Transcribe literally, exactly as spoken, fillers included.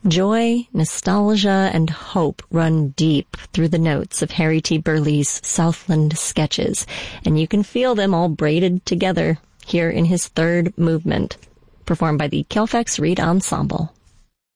Joy, nostalgia, and hope run deep through the notes of Harry T. Burleigh's Southland sketches, and you can feel them all braided together here in his third movement, performed by the Kelfax Reed Ensemble.